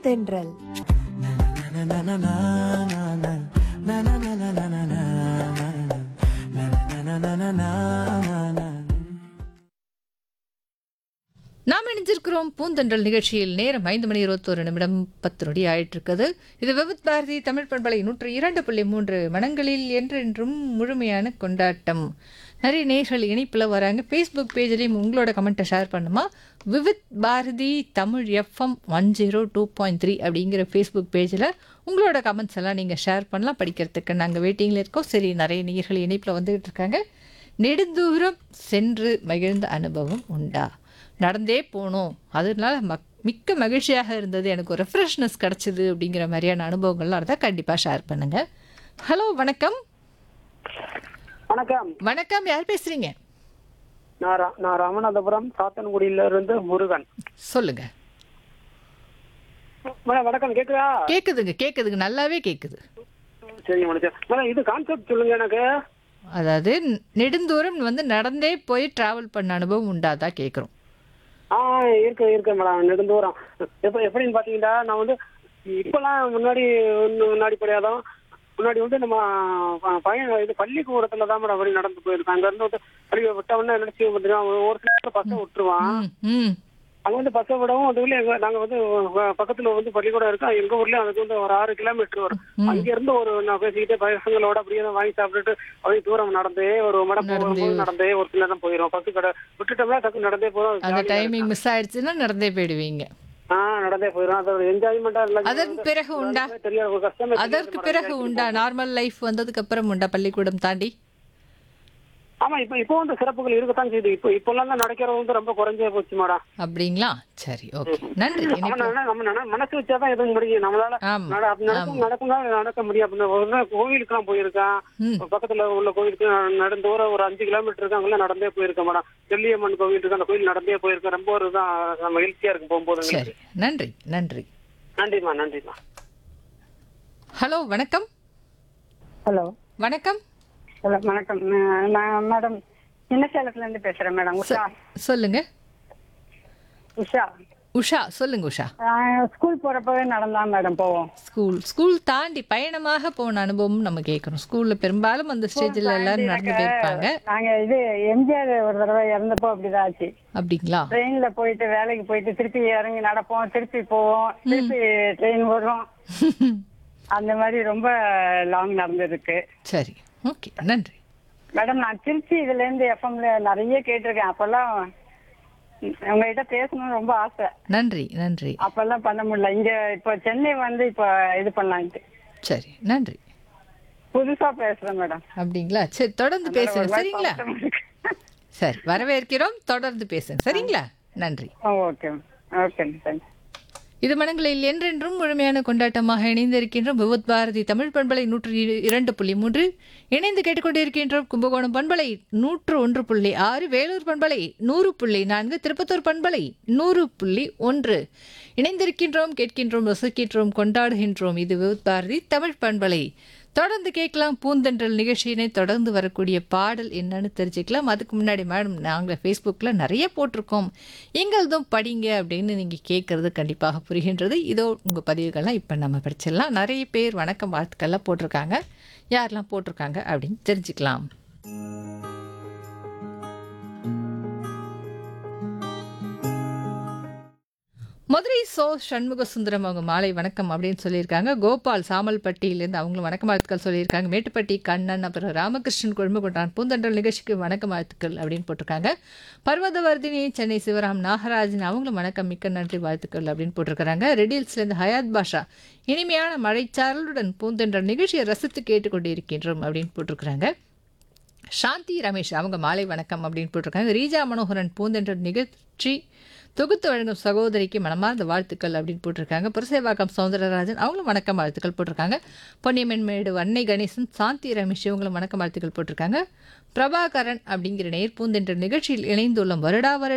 பூந்தென்றல். நாம் இணைஞ்சிருக்கிறோம் பூந்தென்றல் நிகழ்ச்சியில். நேரம் 5:21 10 நொடி ஆயிட்டு இருக்குது. இது விவித் பாரதி தமிழ் பண்பலை 102.3 மனங்களில் என்றென்றும் முழுமையான கொண்டாட்டம். நிறைய நேர்கள் இணைப்பில் வராங்க. ஃபேஸ்புக் பேஜ்லேயும் உங்களோட கமெண்ட்டை ஷேர் பண்ணுமா? விவித் பாரதி தமிழ் எஃப்எம் 102.3 அப்படிங்கிற ஃபேஸ்புக் பேஜில் உங்களோட கமெண்ட்ஸ் எல்லாம் நீங்கள் ஷேர் பண்ணலாம். படிக்கிறதுக்கு நாங்கள் வெயிட்டிங்கில் இருக்கோம். சரி, நிறைய நேர்கள் இணைப்பில் வந்துகிட்டு இருக்காங்க. நெடுந்தூரம் சென்று மகிழ்ந்த அனுபவம் உண்டா? நடந்தே போனோம், அதனால மிக்க மகிழ்ச்சியாக இருந்தது, எனக்கு ஒரு ரெஃப்ரெஷ்னஸ் கிடச்சிது அப்படிங்கிற மாதிரியான அனுபவங்கள்லாம் இருந்தால் கண்டிப்பாக ஷேர் பண்ணுங்கள். ஹலோ, வணக்கம். வணக்கம். வணக்கம், யார் பேசுறீங்க? நான் ராமநாதபுரம் சாத்தன்குடியில இருந்து முருகன். சொல்லுங்க. வணக்கம். கேக்குதா? கேக்குதுங்க, நல்லாவே கேக்குது. சரிங்க மேடம். இது கான்செப்ட் சொல்லுங்க எனக்கு. அதாவது நெடுந்தூரம் நடந்தே போய் டிராவல் பண்ண அனுபவம் உண்டாதான் கேட்குறோம். இருக்கு மேடம். நெடுந்தூரம் எப்படின்னு பாத்தீங்கன்னா, நான் இப்பெல்லாம் முன்னாடி படியாதான் முன்னாடி நம்ம பையன் பள்ளிக்கூடத்துல தான் மேடம் அப்படி நடந்து போயிருக்கேன். அங்க இருந்து பள்ளி விட்ட உடனே நினைச்சு ஒரு சில பசங்க விட்டுருவான். அங்க பசங்க விடவும் நாங்க பக்கத்துல பள்ளிக்கூடம் இருக்கோம். எங்க ஊர்ல அதுக்கு ஒரு 6 கிலோமீட்டர் வரும். அங்க இருந்து நான் பேசிக்கிட்டே பசங்களோட அப்படியே வாங்கி சாப்பிட்டுட்டு அப்படியே தூரம் நடந்தே ஒரு மடம் நடந்தே ஒரு சில நேரம் போயிடும். பஸ் கடை விட்டுட்டோம்னா டக்கு நடந்தே போறோம். அந்த டைமிங் மிஸ் ஆயிடுச்சுன்னா நடந்தே போயிடுவீங்க. நடந்தே போயிடும். அது ஒரு என்ஜாய்மெண்டா இல்ல. அதற்கு பிறகு உண்டா? தெரியாது, கஷ்டம். அதற்கு பிறகு உண்டா? நார்மல் லைஃப் வந்ததுக்கு அப்புறம் உண்டா பள்ளிக்கூடம் தாண்டி? ஆமா, இப்போ சிறப்புகள் இருக்கத்தான் செய்யுது. இப்பெல்லாம் தான் நடக்கிறது ரொம்ப குறைஞ்சே போச்சு மேடம். அப்படிங்களா? சரி, ஓகே, நன்றி. நம்ம மனசு வச்சாதான் எதுவும் முடியும். நம்மளால நடக்க முடியும். கோவிலுக்கு எல்லாம் போயிருக்கேன். பக்கத்துல உள்ள கோவிலுக்கு நடந்தூரம் ஒரு 5 கிலோமீட்டர் இருக்கு. அங்கெல்லாம் நடந்தே போயிருக்கேன் மேடம். செல்லியம்மன் கோவில் இருக்கு, அந்த கோவில் நடந்தே போயிருக்கேன். ரொம்ப ஒரு தான் மகிழ்ச்சியா இருக்கு போகும்போது. சரி, நன்றிமா. நன்றிமா. ஹலோ, வணக்கம். ஹலோ, வணக்கம். ஹலோ, வணக்கம். நான் மேடம் சின்னசேலத்துல இருந்து பேசுறேன் மேடம். சொல்லுங்க. உஷா. சொல்லுங்க உஷா. ஸ்கூல் போறப்பவே நடந்தான் மேடம் போவோம். ஸ்கூல் தாண்டி பயணமாக போன அனுபவம் நம்ம கேட்கறோம். ஸ்கூல்ல பெரும்பாலும் அந்த ஸ்டேஜ்ல எல்லாரும் நடந்து போயிருப்பாங்க. நாங்க எம்ஜிஆர் ஒரு தடவை இறந்தப்போ அப்படிதான் ஆச்சு. அப்படிங்களா? ட்ரெயின்ல போயிட்டு வேலைக்கு போயிட்டு திருப்பி இறங்கி நடப்போம், திருப்பி போவோம், திருப்பி ட்ரெயின் வரும். அந்த மாதிரி ரொம்ப லாங் நடந்திருக்கு. சரி, ஓகே, நன்றி மேடம். நான் திருச்சி இதுல இருந்து எஃப்எம்ல நிறைய கேட்டிருக்கேன். அப்பெல்லாம் உங்ககிட்ட பேசணும்னு ரொம்ப ஆசை. நன்றி. அப்பெல்லாம் பண்ண முடியல. இங்க இப்ப சென்னை இப்ப இது பண்ணலான்ட்டு. சரி, நன்றி. புதுசா பேசுறேன் மேடம். அப்படிங்களா? சரி, தொடர்ந்து பேசுங்க, சரிங்களா? சரி, வரவேற்கிறோம். தொடர்ந்து பேசுங்க, சரிங்களா? நன்றி. Okay, thanks. இது மனங்களில் என்றென்றும் முழுமையான கொண்டாட்டமாக இணைந்திருக்கின்றோம். விவித் பாரதி தமிழ் பண்பலை 102.3 இணைந்து கேட்டுக்கொண்டிருக்கின்றோம். கும்பகோணம் பண்பலை 101.6, வேலூர் பண்பலை 100.4, திருப்பத்தூர் பண்பலை 100.1 இணைந்திருக்கின்றோம். கேட்கின்றோம், ரசிக்கின்றோம், கொண்டாடுகின்றோம். இது விவித் பாரதி தமிழ் பண்பலை. தொடர்ந்து கேட்கலாம் பூந்தென்றல் நிகழ்ச்சியினை. தொடர்ந்து வரக்கூடிய பாடல் என்னன்னு தெரிஞ்சுக்கலாம். அதுக்கு முன்னாடி மேடம், நாங்கள் ஃபேஸ்புக்கில் நிறைய போட்டிருக்கோம், எங்களதும் படிங்க அப்படின்னு நீங்கள் கேட்குறது கண்டிப்பாக புரிகின்றது. இதோ உங்கள் பதிவுகள்லாம் இப்போ நம்ம படிச்சிடலாம். நிறைய பேர் வணக்கம் வாழ்த்துக்கள்லாம் போட்டிருக்காங்க. யாரெல்லாம் போட்டிருக்காங்க அப்படின்னு தெரிஞ்சுக்கலாம். மதுரை சண்முக சுந்தரம் அவங்க மாலை வணக்கம் அப்படின்னு சொல்லியிருக்காங்க. கோபால் சாமல்பட்டியிலேருந்து அவங்களும் வணக்கம் வாழ்த்துக்கள் சொல்லியிருக்காங்க. மேட்டுப்பட்டி கண்ணன், அப்புறம் ராமகிருஷ்ணன் கொண்டான் பூந்தென்றல் நிகழ்ச்சிக்கு வணக்கம் வாழ்த்துக்கள் அப்படின்னு போட்டிருக்காங்க. பர்வதவர்தினி, சென்னை சிவராம் நாகராஜன் அவங்களும் வணக்கம், மிக்க நன்றி, வாழ்த்துக்கள் அப்படின்னு போட்டிருக்கிறாங்க. ரெடில்ஸ்லேருந்து ஹயாத் பாஷா, இனிமையான மழைச்சாரலுடன் பூந்தென்றல் நிகழ்ச்சியை ரசித்து கேட்டுக்கொண்டிருக்கின்றோம் அப்படின்னு போட்டிருக்கிறாங்க. சாந்தி ரமேஷ் அவங்க மாலை வணக்கம் அப்படின்னு போட்டிருக்காங்க. ரீஜா மனோகரன், பூந்தென்றல் நிகழ்ச்சி தொகுத்து வழங்கும் சகோதரிக்கு மனமார்ந்த வாழ்த்துக்கள் அப்படின்னு போட்டிருக்காங்க. புரசேவாக்கம் சௌந்தரராஜன் அவங்களும் வணக்கம் வாழ்த்துக்கள் போட்டிருக்காங்க. பொன்னியம்மன்மேடு அன்னை கணேசன், சாந்தி ரமேஷ் இவங்களும் வணக்கம் வாழ்த்துக்கள் போட்டிருக்காங்க. பிரபாகரன் அப்படிங்கிற நேர் பூந்தென்றல் நிகழ்ச்சியில் இணைந்துள்ள வருடா